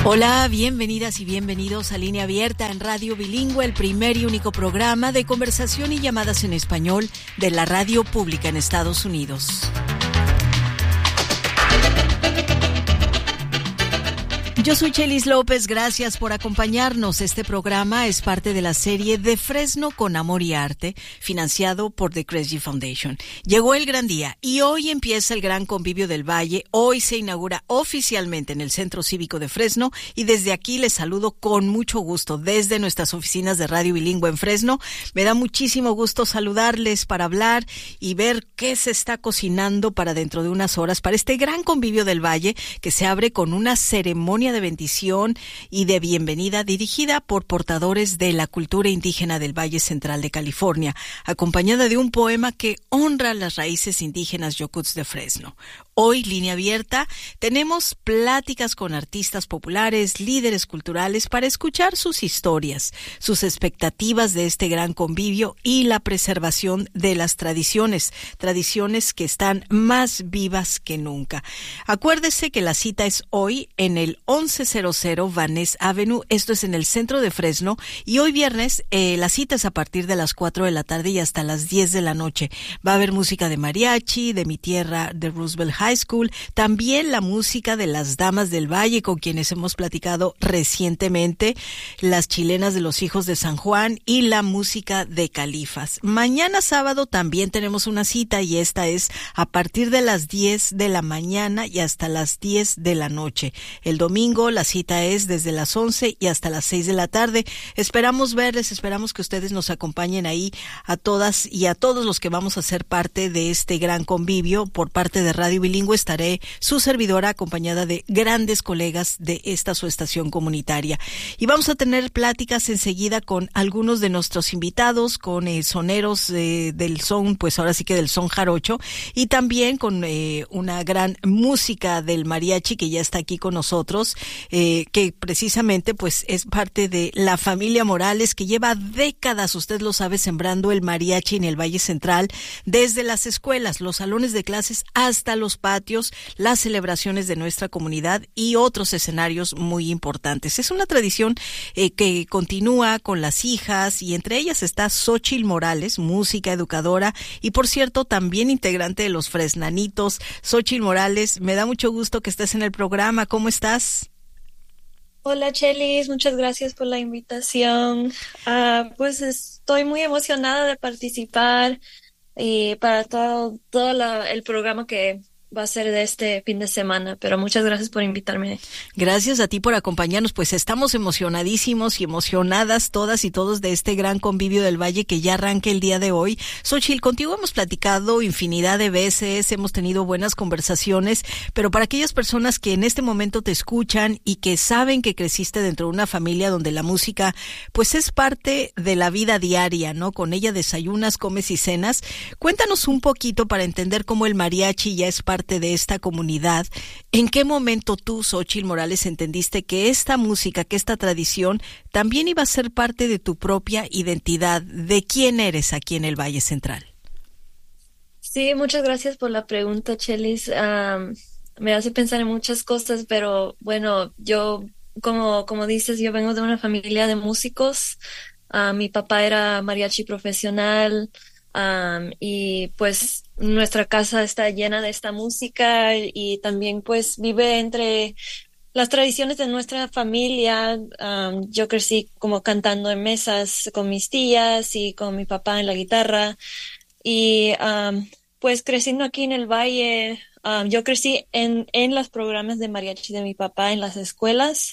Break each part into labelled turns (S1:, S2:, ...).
S1: Hola, bienvenidas y bienvenidos a Línea Abierta en Radio Bilingüe, el primer y único programa de conversación y llamadas en español de la radio pública en Estados Unidos. Yo soy Chelis López, gracias por acompañarnos. Este programa es parte de la serie De Fresno con Amor y Arte, financiado por The Kresge Foundation. Llegó el gran día y hoy empieza el Gran Convivio del Valle. Hoy se inaugura oficialmente en el Centro Cívico de Fresno y desde aquí les saludo con mucho gusto desde nuestras oficinas de Radio Bilingüe en Fresno. Me da muchísimo gusto saludarles para hablar y ver qué se está cocinando para dentro de unas horas para este Gran Convivio del Valle que se abre con una ceremonia de bendición y de bienvenida dirigida por portadores de la cultura indígena del Valle Central de California, acompañada de un poema que honra las raíces indígenas yokuts de Fresno. Hoy, Línea Abierta, tenemos pláticas con artistas populares, líderes culturales para escuchar sus historias, sus expectativas de este gran convivio y la preservación de las tradiciones que están más vivas que nunca. Acuérdese que la cita es hoy en el 1100 Van Ness Avenue, esto es en el centro de Fresno, y hoy viernes la cita es a partir de las 4 de la tarde y hasta las 10 de la noche. Va a haber música de mariachi, de mi tierra, de Roosevelt High School, también la música de las Damas del Valle, con quienes hemos platicado recientemente, las chilenas de los Hijos de San Juan y la música de Califas. Mañana sábado también tenemos una cita y esta es a partir de las 10 de la mañana y hasta las 10 de la noche. El domingo la cita es desde las 11 y hasta las 6 de la tarde. Esperamos verles, esperamos que ustedes nos acompañen ahí a todas y a todos los que vamos a ser parte de este gran convivio. Por parte de Radio Bilingüe estaré su servidora acompañada de grandes colegas de esta su estación comunitaria. Y vamos a tener pláticas enseguida con algunos de nuestros invitados, con soneros del son, pues ahora sí que del son jarocho, y también con una gran música del mariachi que ya está aquí con nosotros, que precisamente pues es parte de la familia Morales, que lleva décadas, usted lo sabe, sembrando el mariachi en el Valle Central, desde las escuelas, los salones de clases hasta los patios, las celebraciones de nuestra comunidad y otros escenarios muy importantes. Es una tradición que continúa con las hijas y entre ellas está Xóchitl Morales, música educadora y por cierto también integrante de los Fresnanitos. Xóchitl Morales, me da mucho gusto que estés en el programa. ¿Cómo estás?
S2: Hola Chelis, muchas gracias por la invitación. Pues estoy muy emocionada de participar y para todo el programa que va a ser de este fin de semana, pero muchas gracias por invitarme.
S1: Gracias a ti por acompañarnos, pues estamos emocionadísimos y emocionadas todas y todos de este gran convivio del Valle que ya arranca el día de hoy. Xóchitl, contigo hemos platicado infinidad de veces, hemos tenido buenas conversaciones, pero para aquellas personas que en este momento te escuchan y que saben que creciste dentro de una familia donde la música pues es parte de la vida diaria, ¿no? Con ella desayunas, comes y cenas. Cuéntanos un poquito para entender cómo el mariachi ya es parte de esta comunidad. ¿En qué momento tú, Xóchitl Morales, entendiste que esta música, que esta tradición también iba a ser parte de tu propia identidad? ¿De quién eres aquí en el Valle Central?
S2: Sí, muchas gracias por la pregunta, Chelis. Me hace pensar en muchas cosas, pero bueno, yo, como dices, yo vengo de una familia de músicos. Mi papá era mariachi profesional. Y pues nuestra casa está llena de esta música y también pues vive entre las tradiciones de nuestra familia. Yo crecí como cantando en mesas con mis tías y con mi papá en la guitarra y pues creciendo aquí en el Valle, yo crecí en los programas de mariachi de mi papá en las escuelas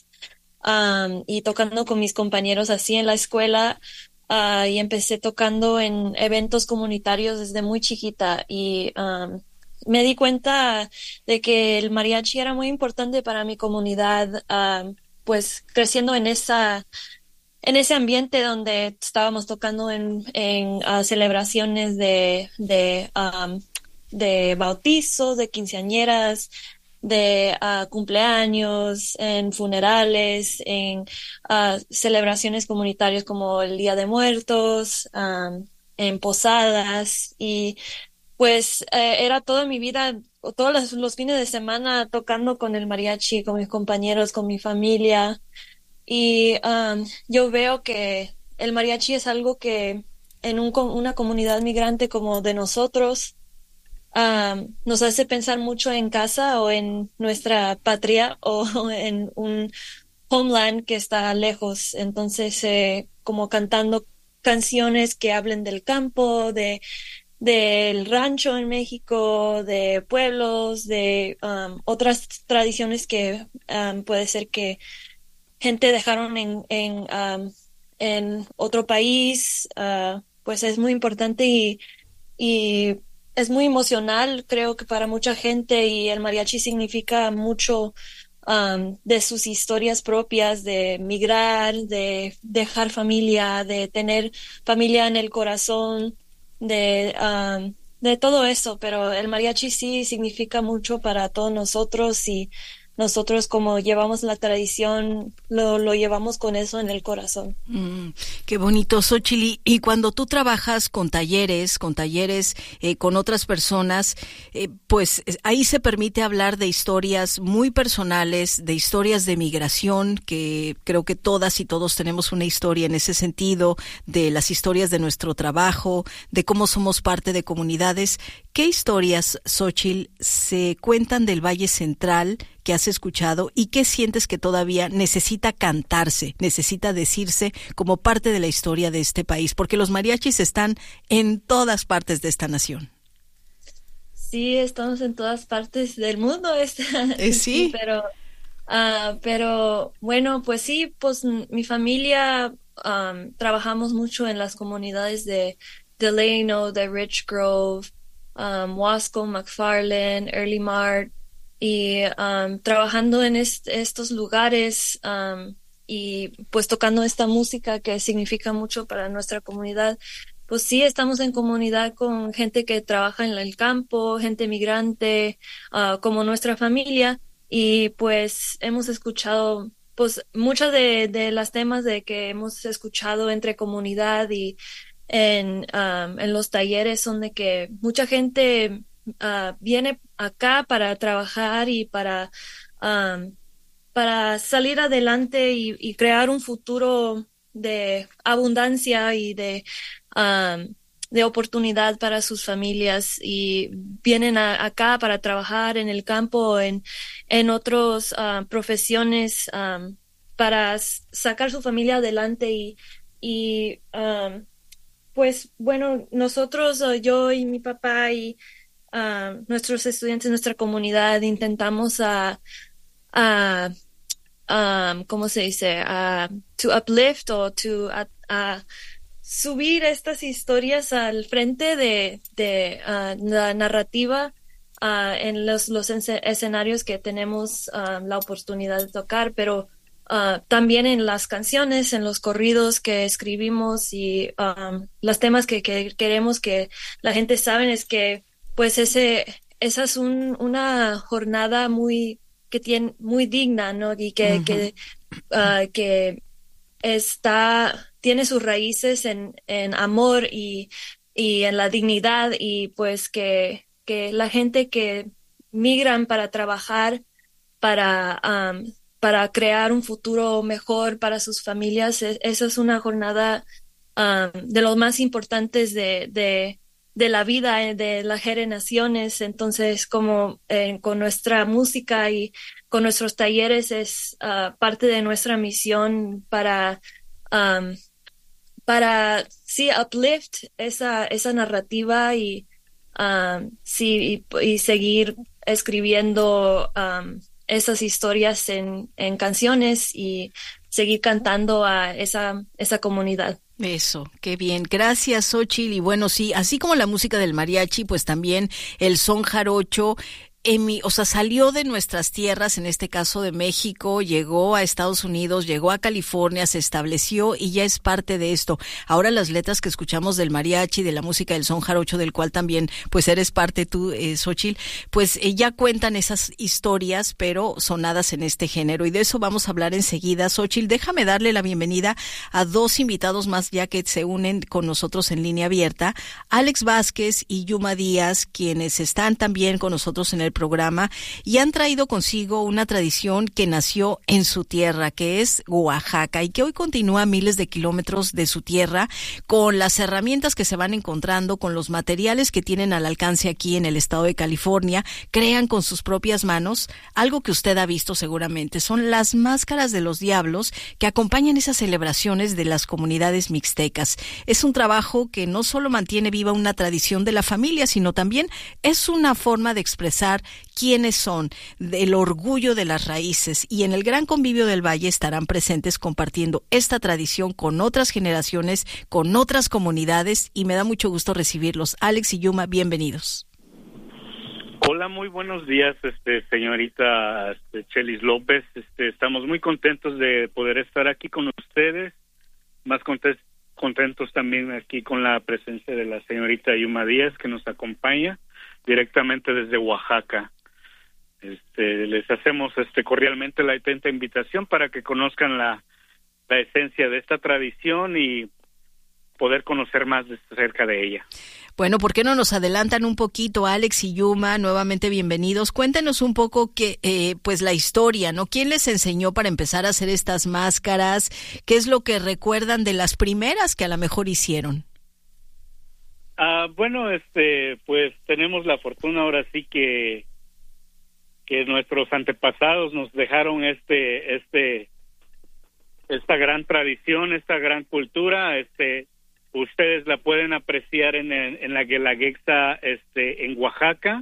S2: y tocando con mis compañeros así en la escuela. Y empecé tocando en eventos comunitarios desde muy chiquita y me di cuenta de que el mariachi era muy importante para mi comunidad, pues creciendo en ese ambiente donde estábamos tocando en celebraciones de bautizos, de quinceañeras, de cumpleaños, en funerales, en celebraciones comunitarias como el Día de Muertos, en posadas y pues era toda mi vida todos los fines de semana tocando con el mariachi, con mis compañeros, con mi familia. Y yo veo que el mariachi es algo que en una comunidad migrante como de nosotros, nos hace pensar mucho en casa o en nuestra patria o en un homeland que está lejos. Entonces, como cantando canciones que hablen del campo, del rancho en México, de pueblos, de otras tradiciones que puede ser que gente dejaron en otro país, pues es muy importante y es muy emocional, creo que para mucha gente, y el mariachi significa mucho de sus historias propias, de migrar, de dejar familia, de tener familia en el corazón, de todo eso, pero el mariachi sí significa mucho para todos nosotros y nosotros como llevamos la tradición, lo llevamos con eso en el corazón.
S1: Qué bonito, Xóchitl. Y cuando tú trabajas con talleres, con otras personas, pues ahí se permite hablar de historias muy personales, de historias de migración, que creo que todas y todos tenemos una historia en ese sentido, de las historias de nuestro trabajo, de cómo somos parte de comunidades. ¿Qué historias, Xóchitl, se cuentan del Valle Central que has escuchado y qué sientes que todavía necesita cantarse, necesita decirse como parte de la historia de este país? Porque los mariachis están en todas partes de esta nación.
S2: Sí, estamos en todas partes del mundo,
S1: Sí.
S2: sí, pero bueno, pues sí, pues mi familia trabajamos mucho en las comunidades de Delano, de Rich Grove, Wasco, McFarland, Early Mart, y trabajando en estos lugares y pues tocando esta música que significa mucho para nuestra comunidad. Pues sí, estamos en comunidad con gente que trabaja en el campo, gente migrante, como nuestra familia, y pues hemos escuchado pues muchas de las temas de que hemos escuchado entre comunidad y en los talleres son de que mucha gente viene acá para trabajar y para salir adelante y crear un futuro de abundancia y de oportunidad para sus familias y vienen acá para trabajar en el campo o en otras profesiones para sacar su familia adelante y pues bueno, nosotros, yo y mi papá y nuestros estudiantes, nuestra comunidad, intentamos a ¿cómo se dice? To uplift o a subir estas historias al frente de la narrativa en los escenarios que tenemos la oportunidad de tocar, pero también en las canciones, en los corridos que escribimos y los temas que queremos que la gente sabe es que pues esa es una jornada muy digna, ¿no? Y que tiene sus raíces en amor y en la dignidad y pues que la gente que migran para trabajar, para crear un futuro mejor para sus familias, esa es una jornada de los más importantes de la vida de las generaciones. Entonces, como con nuestra música y con nuestros talleres es parte de nuestra misión para sí, uplift esa narrativa sí, y seguir escribiendo esas historias en canciones y seguir cantando a esa comunidad.
S1: Eso, qué bien. Gracias, Xóchitl. Y bueno, sí, así como la música del mariachi, pues también el son jarocho, salió de nuestras tierras, en este caso de México, llegó a Estados Unidos, llegó a California, se estableció y ya es parte de esto. Ahora las letras que escuchamos del mariachi, de la música del son jarocho, del cual también pues eres parte tú, Xóchitl, pues ya cuentan esas historias, pero sonadas en este género. Y de eso vamos a hablar enseguida. Xóchitl, déjame darle la bienvenida a dos invitados más ya que se unen con nosotros en línea abierta, Alex Vázquez y Yuma Díaz, quienes están también con nosotros en el programa y han traído consigo una tradición que nació en su tierra, que es Oaxaca, y que hoy continúa a miles de kilómetros de su tierra con las herramientas que se van encontrando, con los materiales que tienen al alcance aquí en el estado de California. Crean con sus propias manos algo que usted ha visto seguramente. Son las máscaras de los diablos que acompañan esas celebraciones de las comunidades mixtecas. Es un trabajo que no solo mantiene viva una tradición de la familia, sino también es una forma de expresar quiénes son, el orgullo de las raíces, y en el Gran Convivio del Valle estarán presentes compartiendo esta tradición con otras generaciones, con otras comunidades, y me da mucho gusto recibirlos. Alex y Yuma, bienvenidos.
S3: Hola, muy buenos días, señorita Chelis López. Estamos muy contentos de poder estar aquí con ustedes, más contentos también aquí con la presencia de la señorita Yuma Díaz, que nos acompaña directamente desde Oaxaca. Les hacemos cordialmente la atenta invitación para que conozcan la esencia de esta tradición y poder conocer más acerca de ella.
S1: Bueno, ¿por qué no nos adelantan un poquito, Alex y Yuma? Nuevamente bienvenidos. Cuéntenos un poco pues la historia, ¿no? ¿Quién les enseñó para empezar a hacer estas máscaras? ¿Qué es lo que recuerdan de las primeras que a lo mejor hicieron?
S3: Bueno, pues tenemos la fortuna ahora sí que nuestros antepasados nos dejaron esta gran tradición, esta gran cultura. Ustedes la pueden apreciar en la Guelaguetza, en Oaxaca.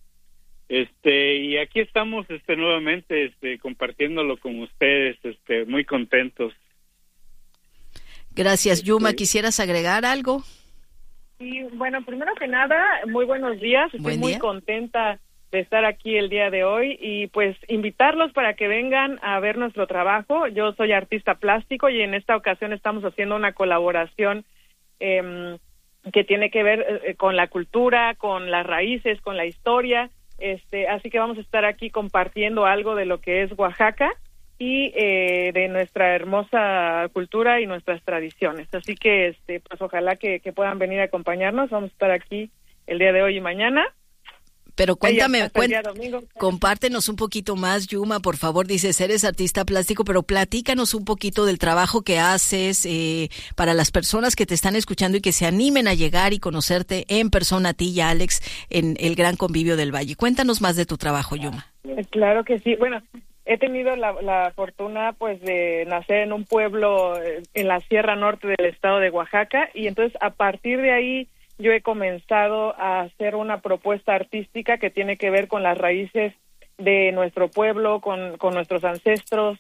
S3: Y aquí estamos nuevamente compartiéndolo con ustedes, muy contentos.
S1: Gracias, Yuma. ¿Quisieras agregar algo?
S4: Sí, bueno, primero que nada, muy buenos días. Estoy muy contenta de estar aquí el día de hoy y pues invitarlos para que vengan a ver nuestro trabajo. Yo soy artista plástico y en esta ocasión estamos haciendo una colaboración que tiene que ver con la cultura, con las raíces, con la historia. Así que vamos a estar aquí compartiendo algo de lo que es Oaxaca y de nuestra hermosa cultura y nuestras tradiciones. Así que pues ojalá que puedan venir a acompañarnos. Vamos a estar aquí el día de hoy y mañana.
S1: Pero cuéntame, compártenos un poquito más, Yuma, por favor. Dices, eres artista plástico, pero platícanos un poquito del trabajo que haces para las personas que te están escuchando y que se animen a llegar y conocerte en persona a ti y a Alex en el Gran Convivio del Valle. Cuéntanos más de tu trabajo, Yuma.
S4: Claro que sí. Bueno, he tenido la fortuna pues de nacer en un pueblo en la Sierra Norte del estado de Oaxaca, y entonces a partir de ahí yo he comenzado a hacer una propuesta artística que tiene que ver con las raíces de nuestro pueblo, con nuestros ancestros,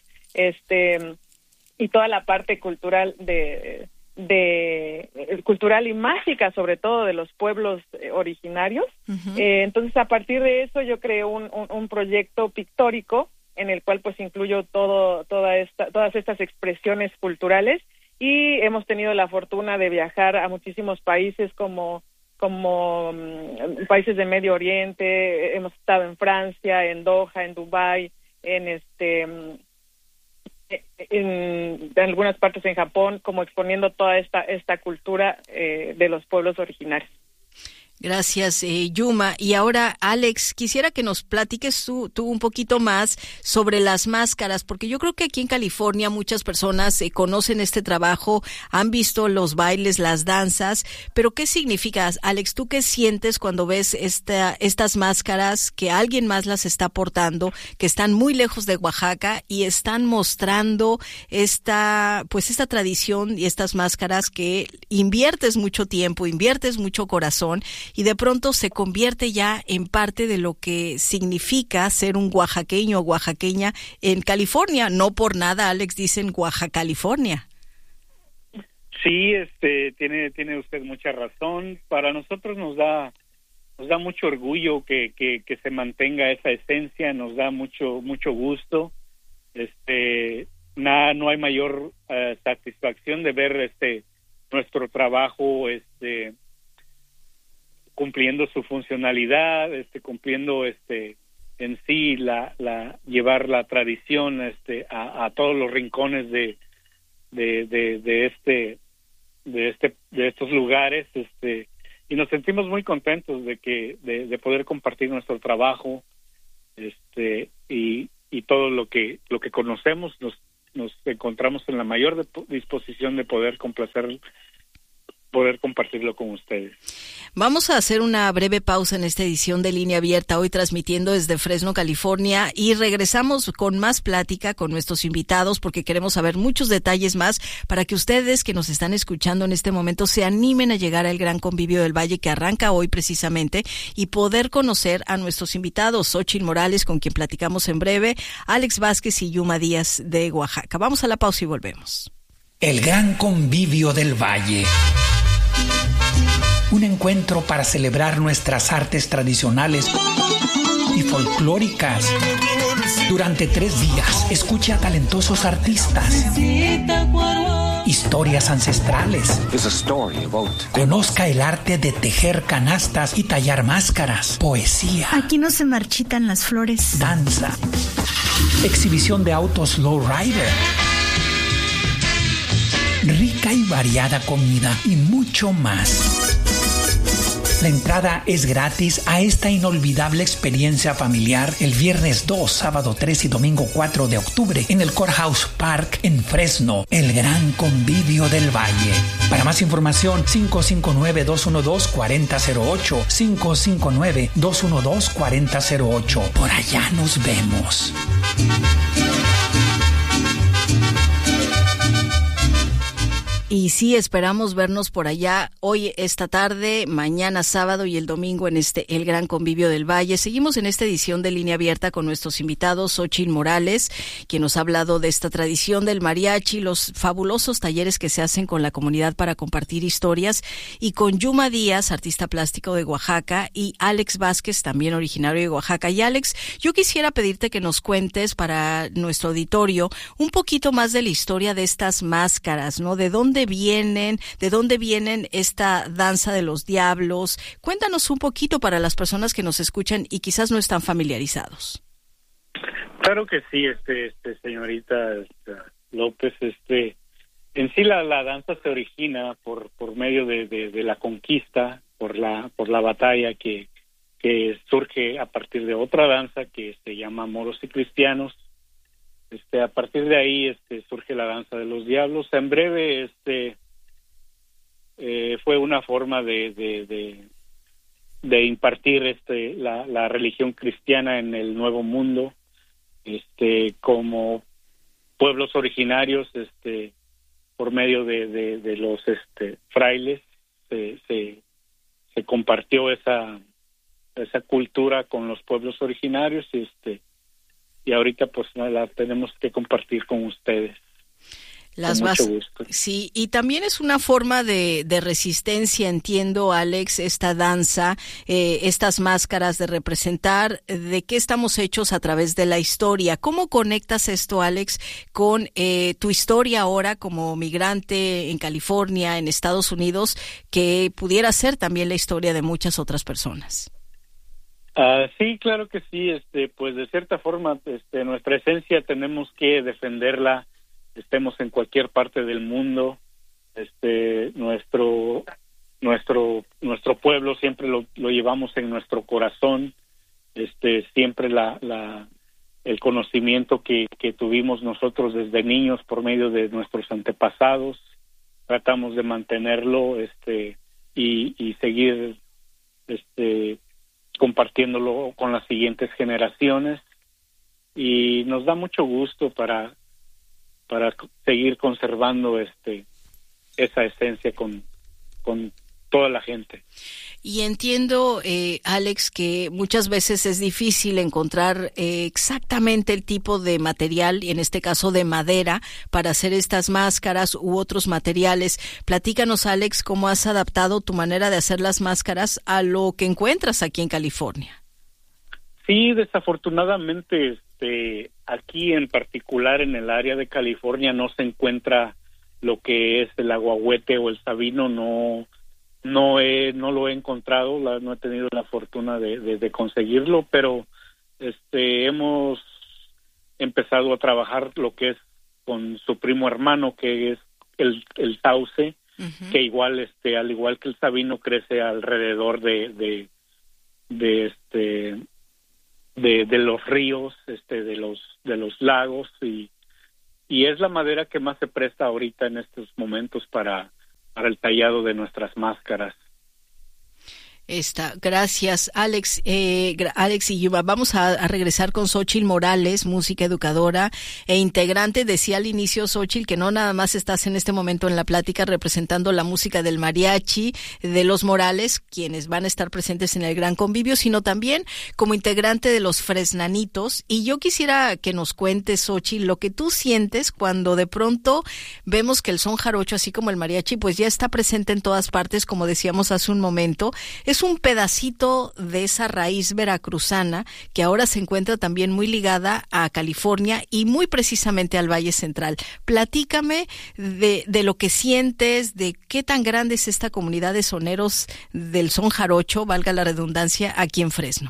S4: y toda la parte cultural cultural y mágica, sobre todo de los pueblos originarios. Uh-huh. Entonces, a partir de eso, yo creé un proyecto pictórico en el cual pues incluyo todas estas expresiones culturales. Y hemos tenido la fortuna de viajar a muchísimos países como países de Medio Oriente. Hemos estado en Francia, en Doha, en Dubái, en algunas partes en Japón, como exponiendo toda esta cultura de los pueblos originarios.
S1: Gracias, Yuma. Y ahora, Alex, quisiera que nos platiques tú un poquito más sobre las máscaras, porque yo creo que aquí en California muchas personas conocen este trabajo, han visto los bailes, las danzas, pero ¿qué significa, Alex? ¿Tú qué sientes cuando ves estas máscaras que alguien más las está portando, que están muy lejos de Oaxaca y están mostrando esta tradición y estas máscaras que inviertes mucho tiempo, inviertes mucho corazón, y de pronto se convierte ya en parte de lo que significa ser un oaxaqueño o oaxaqueña en California? No por nada, Alex, dicen Oaxaca, California.
S3: Sí, tiene usted mucha razón. Para nosotros nos da mucho orgullo que se mantenga esa esencia, nos da mucho gusto. No hay mayor satisfacción de ver nuestro trabajo cumpliendo su funcionalidad, cumpliendo en sí llevar la tradición a todos los rincones de estos lugares, y nos sentimos muy contentos de poder compartir nuestro trabajo y todo lo que conocemos nos encontramos en la mayor disposición de poder compartirlo con ustedes.
S1: Vamos a hacer una breve pausa en esta edición de Línea Abierta, hoy transmitiendo desde Fresno, California, y regresamos con más plática con nuestros invitados porque queremos saber muchos detalles más para que ustedes que nos están escuchando en este momento se animen a llegar al Gran Convivio del Valle que arranca hoy precisamente y poder conocer a nuestros invitados, Xóchitl Morales, con quien platicamos en breve, Alex Vázquez y Yuma Díaz de Oaxaca. Vamos a la pausa y volvemos.
S5: El Gran Convivio del Valle. Un encuentro para celebrar nuestras artes tradicionales y folclóricas. Durante 3 días, escuche a talentosos artistas, historias ancestrales, conozca el arte de tejer canastas y tallar máscaras, poesía.
S6: Aquí no se marchitan las flores.
S5: Danza, exhibición de autos lowrider, rica y variada comida y mucho más. La entrada es gratis a esta inolvidable experiencia familiar el viernes 2, sábado 3 y domingo 4 de octubre en el Courthouse Park en Fresno, el Gran Convivio del Valle. Para más información, 559-212-4008, 559-212-4008. Por allá nos vemos.
S1: Y sí, esperamos vernos por allá hoy, esta tarde, mañana sábado y el domingo en el Gran Convivio del Valle. Seguimos en esta edición de Línea Abierta con nuestros invitados, Xóchitl Morales, quien nos ha hablado de esta tradición del mariachi, los fabulosos talleres que se hacen con la comunidad para compartir historias, y con Yuma Díaz, artista plástico de Oaxaca, y Alex Vázquez, también originario de Oaxaca. Y Alex, yo quisiera pedirte que nos cuentes para nuestro auditorio un poquito más de la historia de estas máscaras, ¿no? ¿De dónde vienen esta danza de los diablos? Cuéntanos un poquito para las personas que nos escuchan y quizás no están familiarizados.
S3: Claro que sí, señorita López, en sí la danza se origina por medio de la conquista, por la batalla que surge a partir de otra danza que se llama Moros y Cristianos. A partir de ahí surge la danza de los diablos. En breve fue una forma de impartir la religión cristiana en el Nuevo Mundo, como pueblos originarios, por medio de los frailes se compartió esa cultura con los pueblos originarios y ahorita pues la tenemos que compartir con ustedes. Con mucho gusto.
S1: Sí, y también es una forma de resistencia, entiendo, Alex, esta danza, estas máscaras de representar de qué estamos hechos a través de la historia. ¿Cómo conectas esto, Alex, con tu historia ahora como migrante en California, en Estados Unidos, que pudiera ser también la historia de muchas otras personas?
S3: Sí, claro que sí. Pues de cierta forma, nuestra esencia tenemos que defenderla, estemos en cualquier parte del mundo. Nuestro pueblo siempre lo llevamos en nuestro corazón. Siempre el conocimiento que tuvimos nosotros desde niños por medio de nuestros antepasados, tratamos de mantenerlo, y seguir compartiéndolo con las siguientes generaciones, y nos da mucho gusto para seguir conservando esa esencia con toda la gente.
S1: Y entiendo, Alex, que muchas veces es difícil encontrar exactamente el tipo de material, y en este caso de madera, para hacer estas máscaras u otros materiales. Platícanos, Alex, cómo has adaptado tu manera de hacer las máscaras a lo que encuentras aquí en California.
S3: Sí, desafortunadamente, aquí en particular en el área de California no se encuentra lo que es el aguahuete o el sabino. No lo he encontrado, no he tenido la fortuna de conseguirlo, pero hemos empezado a trabajar lo que es con su primo hermano, que es el sauce, uh-huh, que igual al igual que el sabino crece alrededor de de los ríos, de los lagos, y es la madera que más se presta ahorita en estos momentos para el tallado de nuestras máscaras.
S1: Gracias, Alex. Alex y Yuba, vamos a regresar con Xóchitl Morales, música educadora e integrante. Decía al inicio, Xóchitl, que no nada más estás en este momento en la plática representando la música del mariachi de los Morales, quienes van a estar presentes en el Gran Convivio, sino también como integrante de los Fresnanitos. Y yo quisiera que nos cuentes, Xóchitl, lo que tú sientes cuando de pronto vemos que el son jarocho, así como el mariachi, pues ya está presente en todas partes, como decíamos hace un momento. Es un pedacito de esa raíz veracruzana que ahora se encuentra también muy ligada a California y muy precisamente al Valle Central. Platícame de lo que sientes, de qué tan grande es esta comunidad de soneros del son jarocho, valga la redundancia, aquí en Fresno.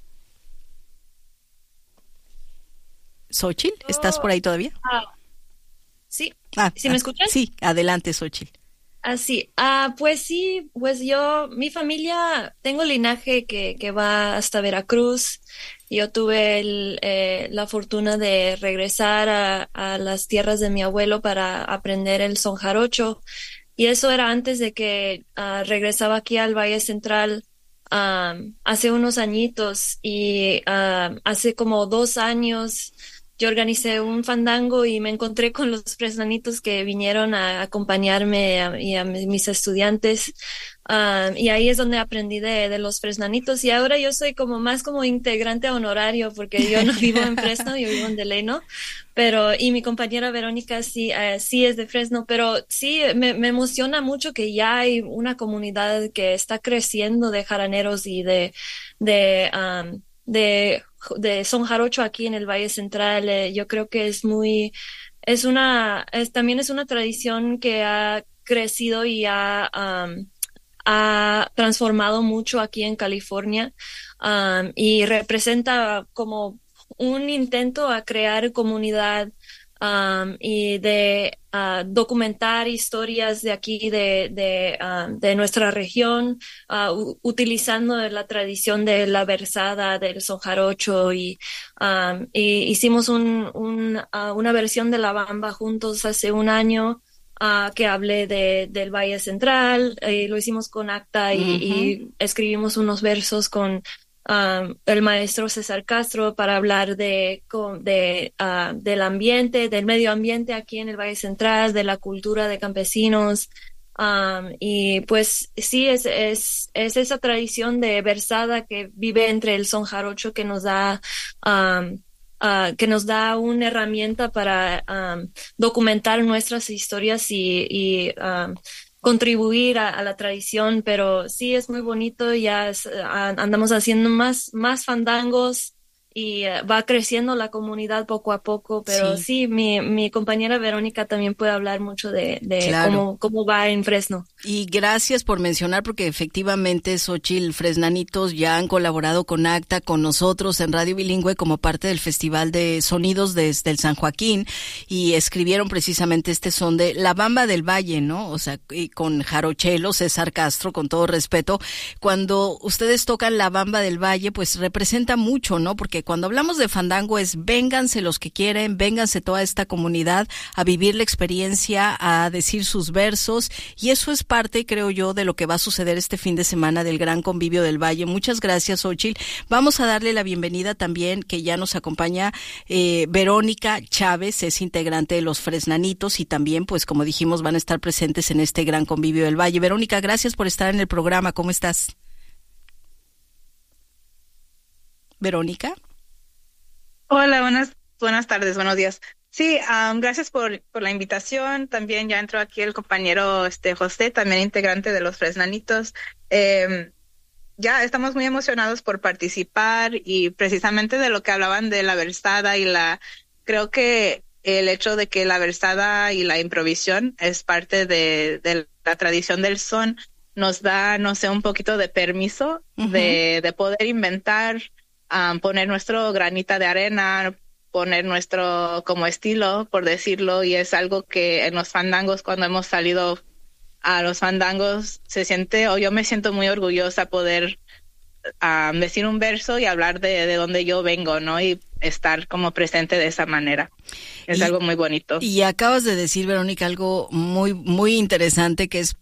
S1: Xóchitl, ¿estás por ahí todavía?
S2: Sí. ¿Sí me escuchas?
S1: Sí, adelante, Xóchitl.
S2: Así, pues sí, pues mi familia, tengo linaje que va hasta Veracruz. Yo tuve la fortuna de regresar a las tierras de mi abuelo para aprender el son jarocho. Y eso era antes de que regresaba aquí al Valle Central hace unos añitos. Y hace como 2 años yo organicé un fandango y me encontré con los fresnanitos que vinieron a acompañarme y a mis estudiantes. Y ahí es donde aprendí de los fresnanitos. Y ahora yo soy más como integrante honorario, porque yo no vivo en Fresno, yo vivo en Delano. Y mi compañera Verónica sí es de Fresno. Pero sí, me emociona mucho que ya hay una comunidad que está creciendo de jaraneros y de son jarocho aquí en el Valle Central. Yo creo que también es una tradición que ha crecido y ha transformado mucho aquí en California, y representa como un intento a crear comunidad, y de documentar historias de aquí, de nuestra región, utilizando la tradición de la versada del son jarocho, y hicimos una versión de la bamba juntos hace un año, que hablé del Valle Central. Lo hicimos con Acta y escribimos unos versos con el maestro César Castro para hablar del ambiente, del medio ambiente aquí en el Valle Central, de la cultura de campesinos. Y pues sí, es esa tradición de versada que vive entre el son jarocho que nos da una herramienta para documentar nuestras historias y contribuir a la tradición. Pero sí, es muy bonito. Ya andamos haciendo más fandangos y va creciendo la comunidad poco a poco. Pero sí, mi compañera Verónica también puede hablar mucho de claro, cómo va en Fresno.
S1: Y gracias por mencionar, porque efectivamente, Xóchitl, Fresnanitos ya han colaborado con Acta, con nosotros en Radio Bilingüe como parte del Festival de Sonidos desde el San Joaquín, y escribieron precisamente este son de La Bamba del Valle, ¿no? O sea, y con Jarochelo, César Castro, con todo respeto. Cuando ustedes tocan La Bamba del Valle, pues representa mucho, ¿no? Porque cuando hablamos de fandango es vénganse los que quieren, vénganse toda esta comunidad a vivir la experiencia, a decir sus versos, y eso es parte, creo yo, de lo que va a suceder este fin de semana del Gran Convivio del Valle. Muchas gracias, Xóchitl. Vamos a darle la bienvenida también, que ya nos acompaña Verónica Chávez, es integrante de los Fresnanitos, y también, pues como dijimos, van a estar presentes en este Gran Convivio del Valle. Verónica, gracias por estar en el programa. ¿Cómo estás? Verónica.
S7: Hola, buenas tardes, buenos días. Sí, gracias por la invitación. También ya entró aquí el compañero José, también integrante de los Fresnanitos. Ya estamos muy emocionados por participar, y precisamente de lo que hablaban de la versada creo que el hecho de que la versada y la improvisión es parte de la tradición del son nos da, no sé, un poquito de permiso de poder inventar, poner nuestro granita de arena, poner nuestro como estilo, por decirlo. Y es algo que en los fandangos, cuando hemos salido a los fandangos, se siente, o yo me siento muy orgullosa poder decir un verso y hablar de dónde yo vengo, ¿no? Y estar como presente de esa manera. Es algo muy bonito.
S1: Y acabas de decir, Verónica, algo muy, muy interesante, que es